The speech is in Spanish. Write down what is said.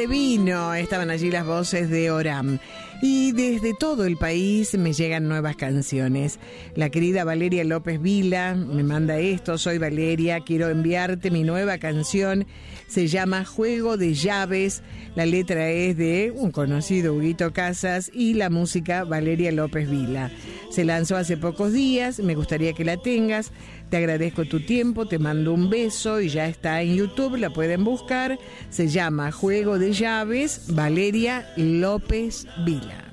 vino. Estaban allí las voces de Oram. Y desde todo el país me llegan nuevas canciones. La querida Valeria López Vila me manda esto. Soy Valeria, quiero enviarte mi nueva canción. Se llama Juego de Llaves. La letra es de un conocido, Huguito Casas, y la música Valeria López Vila. Se lanzó hace pocos días, me gustaría que la tengas. Te agradezco tu tiempo, te mando un beso y ya está en YouTube, la pueden buscar. Se llama Juego de Llaves, Valeria López Vila.